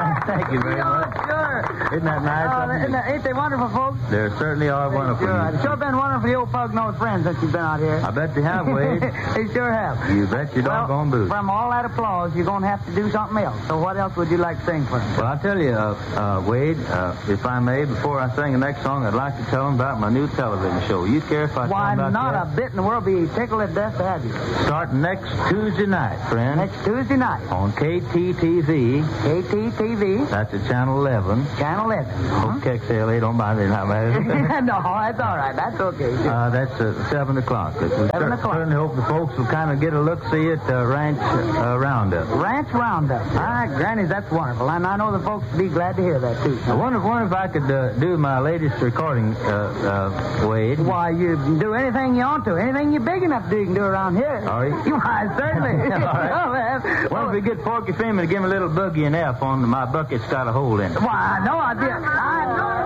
right. Thank you very much. Sure. Isn't that nice? Ain't they wonderful folks? There certainly are wonderful. Sure. It's sure been wonderful for the old pug-nosed friends since you've been out here. I bet they have, Wade. They sure have. You bet your doggone boots. From all that applause, you're going to have to do something else. So what else would you like to sing for them? Well, I'll tell you, Wade, if I may, before I sing the next song, I'd like to tell them about my new television show. You care if I tell them about Why, not that? a bit in the world. Be tickled at death to have you. Starting next Tuesday night, friend. Next Tuesday night. On KTTV. KTTV. That's at Channel 11. Channel 11. Hope KXLA don't mind it. Not bad. No, that's all right. That's okay. That's at 7 o'clock. We 7 o'clock. certainly hope the folks will kind of get a look-see at Ranch Roundup. Ranch Roundup. All right, Granny, that's wonderful. And I know the folks will be glad to hear that, too. I wonder if I could do my latest recording, Wade. Why, you can do anything you want to. Anything you're big enough to do, you can do around here. Are you? Why, certainly. All right. Why don't we get Porky Freeman to give me a little boogie and F on my bucket's got a hole in it? Why, no, I did.